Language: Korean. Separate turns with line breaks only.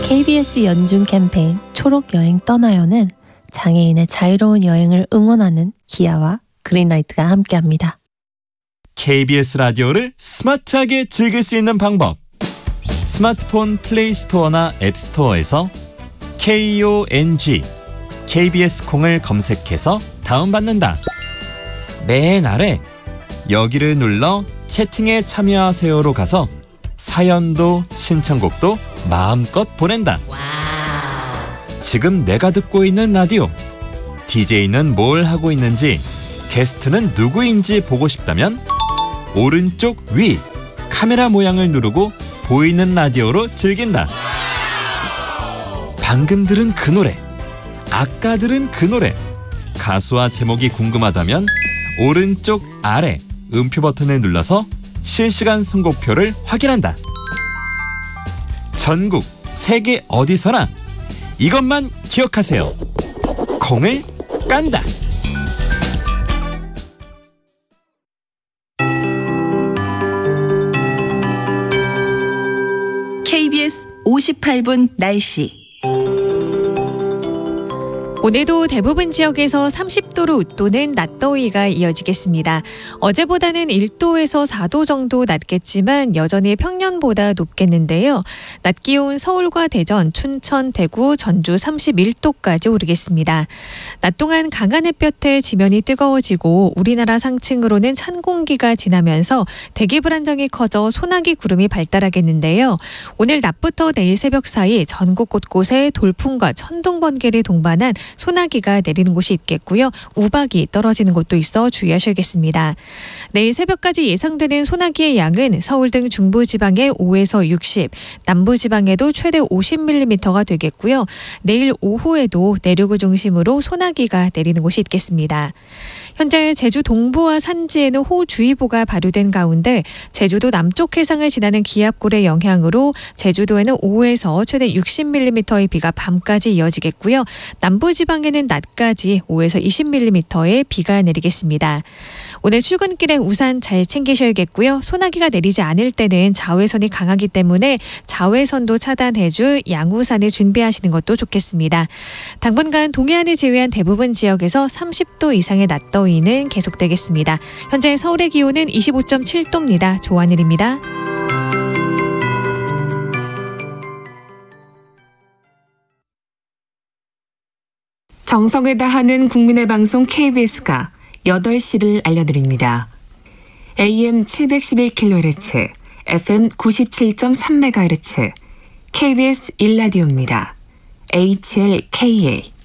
KBS 연중 캠페인 초록 여행 떠나요는 장애인의 자유로운 여행을 응원하는 기아와 그린라이트가 함께합니다.
KBS 라디오를 스마트하게 즐길 수 있는 방법. 스마트폰 플레이 스토어나 앱 스토어에서 KONG KBS 콩을 검색해서 다운받는다. 맨 아래 여기를 눌러 채팅에 참여하세요로 가서 사연도 신청곡도 마음껏 보낸다. 지금 내가 듣고 있는 라디오, DJ는 뭘 하고 있는지, 게스트는 누구인지 보고 싶다면 오른쪽 위 카메라 모양을 누르고 보이는 라디오로 즐긴다. 방금 들은 그 노래, 아까 들은 그 노래, 가수와 제목이 궁금하다면 오른쪽 아래 음표 버튼을 눌러서 실시간 선곡표를 확인한다. 전국 세계 어디서나 이것만 기억하세요. 콩을 깐다.
KBS 58분 날씨.
오늘도 대부분 지역에서 30도로 웃도는 낮더위가 이어지겠습니다. 어제보다는 1도에서 4도 정도 낮겠지만 여전히 평년보다 높겠는데요. 낮 기온 서울과 대전, 춘천, 대구, 전주 31도까지 오르겠습니다. 낮 동안 강한 햇볕에 지면이 뜨거워지고 우리나라 상층으로는 찬 공기가 지나면서 대기 불안정이 커져 소나기 구름이 발달하겠는데요. 오늘 낮부터 내일 새벽 사이 전국 곳곳에 돌풍과 천둥 번개를 동반한 소나기가 내리는 곳이 있겠고요. 우박이 떨어지는 곳도 있어 주의하셔야겠습니다. 내일 새벽까지 예상되는 소나기의 양은 서울 등 중부지방에 5에서 60, 남부지방에도 최대 50mm가 되겠고요. 내일 오후에도 내륙을 중심으로 소나기가 내리는 곳이 있겠습니다. 현재 제주 동부와 산지에는 호우주의보가 발효된 가운데 제주도 남쪽 해상을 지나는 기압골의 영향으로 제주도에는 5에서 최대 60mm의 비가 밤까지 이어지겠고요. 남부지방에는 낮까지 5에서 20mm의 비가 내리겠습니다. 오늘 출근길에 우산 잘 챙기셔야겠고요. 소나기가 내리지 않을 때는 자외선이 강하기 때문에 자외선도 차단해줄 양우산을 준비하시는 것도 좋겠습니다. 당분간 동해안을 제외한 대부분 지역에서 30도 이상의 낮더위는 계속되겠습니다. 현재 서울의 기온은 25.7도입니다. 조한일입니다.
정성을 다하는 국민의 방송 KBS가 8시를 알려드립니다. AM 711kHz, FM 97.3MHz, KBS 1라디오입니다. HLKA